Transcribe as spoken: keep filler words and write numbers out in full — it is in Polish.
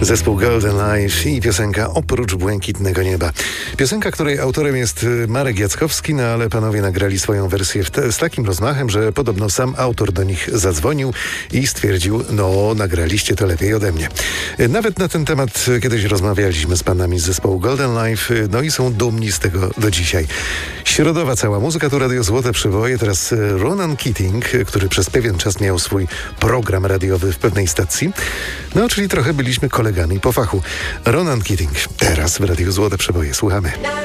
Zespół Golden Life i piosenka Oprócz błękitnego nieba. Piosenka, której autorem jest Marek Jackowski, no ale panowie nagrali swoją wersję w te, z takim rozmachem, że podobno sam autor do nich zadzwonił i stwierdził, no nagraliście to lepiej ode mnie. Nawet na ten temat kiedyś rozmawialiśmy z panami z zespołu Golden Life, no i są dumni z tego do dzisiaj. Środowa cała muzyka, tu Radio Złote Przeboje, teraz Ronan Keating, który przez pewien czas miał swój program radiowy w pewnej stacji, no czyli trochę byliśmy kolegami po fachu. Ronan Keating, teraz w Radiu Złote Przeboje. Słuchamy.